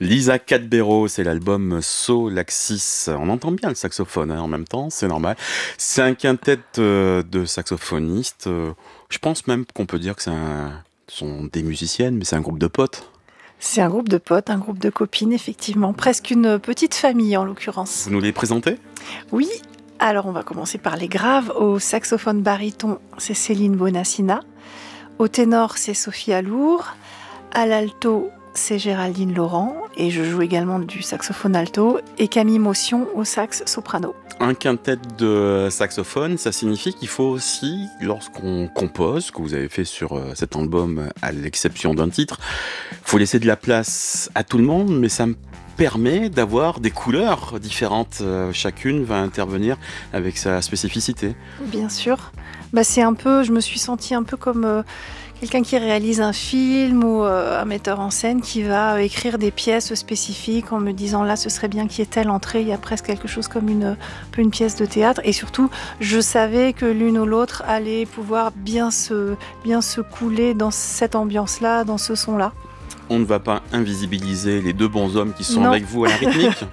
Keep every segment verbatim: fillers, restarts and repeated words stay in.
Lisa Cadbero, c'est l'album Solaxis. On entend bien le saxophone hein, en même temps, c'est normal. C'est un quintet euh, de saxophonistes. Euh, je pense même qu'on peut dire que c'est un, ce sont des musiciennes, mais c'est un groupe de potes. C'est un groupe de potes, un groupe de copines, effectivement. Presque une petite famille, en l'occurrence. Vous nous les présentez ? Oui, alors on va commencer par les graves. Au saxophone baryton, c'est Céline Bonassina. Au ténor, c'est Sophie Alour. À l'alto, c'est Géraldine Laurent. Et je joue également du saxophone alto. Et Camille Motion au sax soprano. Un quintet de saxophone, ça signifie qu'il faut aussi, lorsqu'on compose, que vous avez fait sur euh, cet album, à l'exception d'un titre, il faut laisser de la place à tout le monde, mais ça me permet d'avoir des couleurs différentes. Euh, chacune va intervenir avec sa spécificité. Bien sûr. Bah, c'est un peu, je me suis sentie un peu comme euh, quelqu'un qui réalise un film ou euh, un metteur en scène qui va écrire des pièces spécifiques en me disant là ce serait bien qu'il y ait telle entrée, il y a presque quelque chose comme une, un peu une pièce de théâtre. Et surtout, je savais que l'une ou l'autre allait pouvoir bien se, bien se couler dans cette ambiance-là, dans ce son-là. On ne va pas invisibiliser les deux bons hommes qui sont Non. avec vous à la rythmique.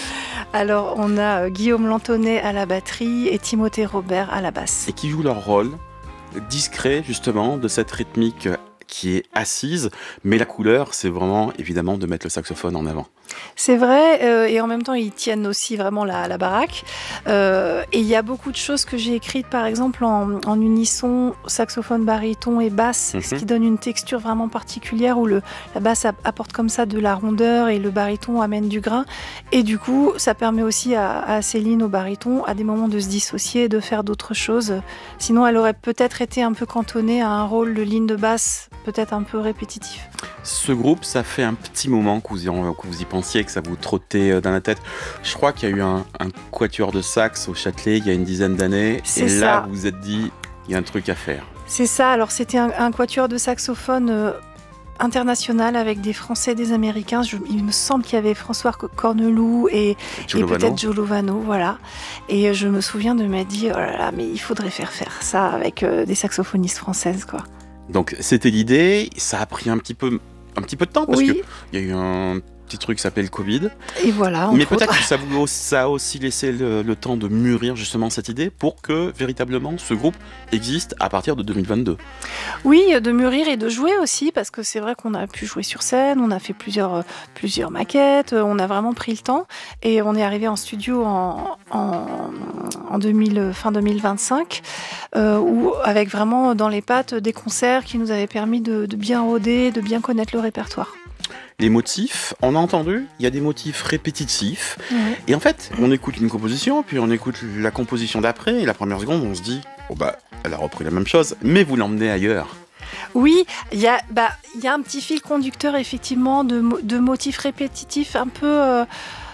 Alors on a euh, Guillaume Lantonnet à la batterie et Timothée Robert à la basse. Et qui jouent leur rôle discret justement de cette rythmique qui est assise, mais la couleur c'est vraiment évidemment de mettre le saxophone en avant. C'est vrai, euh, et en même temps, ils tiennent aussi vraiment la, la baraque. Euh, et il y a beaucoup de choses que j'ai écrites, par exemple, en, en unisson, saxophone, baryton et basse, Mhm. ce qui donne une texture vraiment particulière où le, la basse apporte comme ça de la rondeur et le baryton amène du grain. Et du coup, ça permet aussi à, à Céline, au baryton, à des moments de se dissocier et de faire d'autres choses. Sinon, elle aurait peut-être été un peu cantonnée à un rôle de ligne de basse, peut-être un peu répétitif. Ce groupe, ça fait un petit moment que vous y, que vous y pensiez, que ça vous trottait dans la tête. Je crois qu'il y a eu un, un quatuor de sax au Châtelet il y a une dizaine d'années. C'est et ça. là, vous vous êtes dit, il y a un truc à faire. C'est ça, alors c'était un, un quatuor de saxophone euh, international avec des Français et des Américains. Je, il me semble qu'il y avait François Corneloup et, Joe et Lovano. peut-être Joe Lovano, voilà. Et je me souviens de m'être dit, oh là là, mais il faudrait faire faire ça avec euh, des saxophonistes françaises, quoi. Donc c'était l'idée, ça a pris un petit peu, un petit peu de temps parce Oui. qu'il y a eu un petit truc qui s'appelait le Covid. Et voilà, Mais entre peut-être autres. que ça, vous, ça a aussi laissé le, le temps de mûrir justement cette idée pour que véritablement ce groupe existe à partir de deux mille vingt-deux. Oui, de mûrir et de jouer aussi, parce que c'est vrai qu'on a pu jouer sur scène, on a fait plusieurs, euh, plusieurs maquettes, euh, on a vraiment pris le temps, et on est arrivé en studio en, en, en deux mille, fin deux mille vingt-cinq, euh, où, avec vraiment dans les pattes des concerts qui nous avaient permis de, de bien rôder, de bien connaître le répertoire. Les motifs, on a entendu, il y a des motifs répétitifs. Ouais. Et en fait, on écoute une composition, puis on écoute la composition d'après, et la première seconde, on se dit, oh bah, elle a repris la même chose, mais vous l'emmenez ailleurs. Oui, il y a, bah, il y a un petit fil conducteur effectivement de, mo- de motifs répétitifs un peu euh,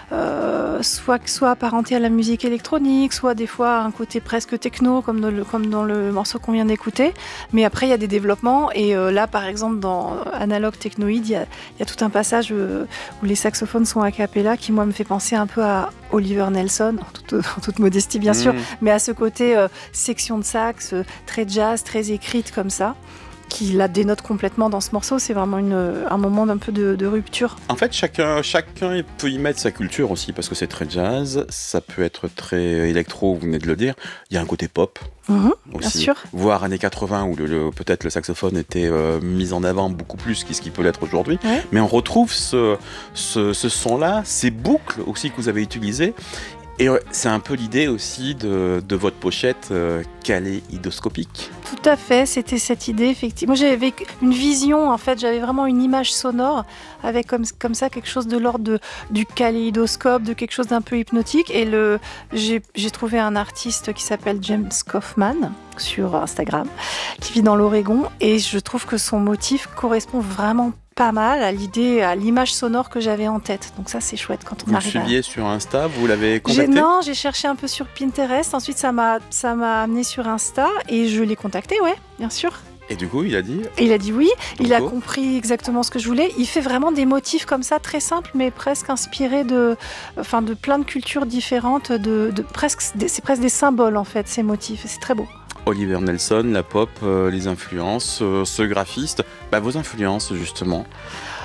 euh, soit, soit apparentés à la musique électronique, soit des fois un côté presque techno comme dans le, comme dans le morceau qu'on vient d'écouter. Mais après il y a des développements et euh, là par exemple dans Analogue Technoïde, il y a, il y a tout un passage euh, où les saxophones sont a cappella qui moi me fait penser un peu à Oliver Nelson, en toute, en toute modestie bien sûr, Mmh. mais à ce côté euh, section de sax, euh, très jazz, très écrite comme ça, qui la dénote complètement dans ce morceau. C'est vraiment une, un moment d'un peu de, de rupture. En fait, chacun, chacun peut y mettre sa culture aussi, parce que c'est très jazz, ça peut être très électro, vous venez de le dire, il y a un côté pop Mmh, aussi. bien sûr. Voire années quatre-vingts, où le, le- peut-être le saxophone était euh, mis en avant beaucoup plus que ce qu'il peut l'être aujourd'hui. Ouais. Mais on retrouve ce, ce, ce son-là, ces boucles aussi que vous avez utilisées. Et euh, c'est un peu l'idée aussi de, de votre pochette euh, kaléidoscopique. Tout à fait, c'était cette idée, effectivement. Moi, j'avais une vision, en fait, j'avais vraiment une image sonore avec comme, comme ça quelque chose de l'ordre de, du kaléidoscope, de quelque chose d'un peu hypnotique. Et le, j'ai, j'ai trouvé un artiste qui s'appelle James Kaufman sur Instagram, qui vit dans l'Oregon, et je trouve que son motif correspond vraiment pas mal à l'idée, à l'image sonore que j'avais en tête. Donc ça, c'est chouette quand on Vous le arrive à... suiviez sur Insta, vous l'avez J'ai, contacté? non, j'ai cherché un peu sur Pinterest. Ensuite, ça m'a, ça m'a amené sur Insta et je l'ai contacté, ouais, bien sûr. Et du coup, il a dit Et il a dit oui. Il a Banco. compris exactement ce que je voulais. Il fait vraiment des motifs comme ça, très simples, mais presque inspirés de, enfin, de plein de cultures différentes. De, de presque, c'est presque des symboles en fait, ces motifs. C'est très beau. Oliver Nelson, la pop, euh, les influences, euh, ce graphiste, bah, vos influences justement.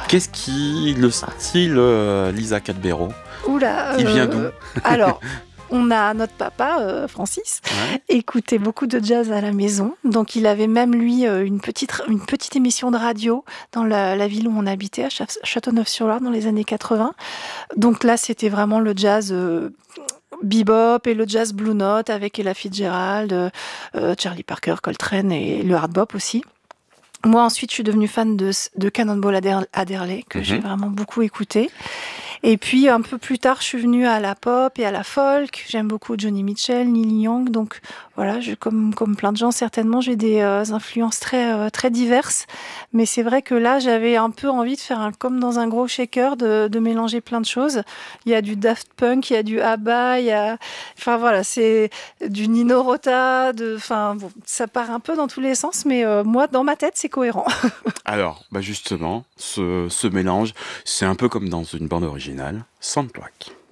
Qu'est-ce qui... le style euh, Lisa Cadbero, Oula, il vient euh, d'où? alors, on a notre papa, euh, Francis, Ouais. écoutait beaucoup de jazz à la maison. Donc, il avait même, lui, euh, une petite, une petite émission de radio dans la, la ville où on habitait, à Cha- Châteauneuf-sur-Loire, dans les années quatre-vingts. Donc là, c'était vraiment le jazz euh, bebop et le jazz blue note avec Ella Fitzgerald, euh, euh, Charlie Parker, Coltrane et le hard bop aussi. Moi, ensuite, je suis devenue fan de, de Cannonball Adder- Adderley, que j'ai Mhm. vraiment beaucoup écouté. Et puis, un peu plus tard, je suis venue à la pop et à la folk. J'aime beaucoup Johnny Mitchell, Neil Young. Donc, voilà, je, comme, comme plein de gens, certainement, j'ai des euh, influences très, euh, très diverses. Mais c'est vrai que là, j'avais un peu envie de faire un, comme dans un gros shaker, de, de mélanger plein de choses. Il y a du Daft Punk, il y a du ABBA, il y a... Enfin, voilà, c'est du Nino Rota. De... Enfin, bon, ça part un peu dans tous les sens. Mais euh, moi, dans ma tête, c'est cohérent. Alors, bah justement, ce, ce mélange, c'est un peu comme dans une bande originale, Soundtrack.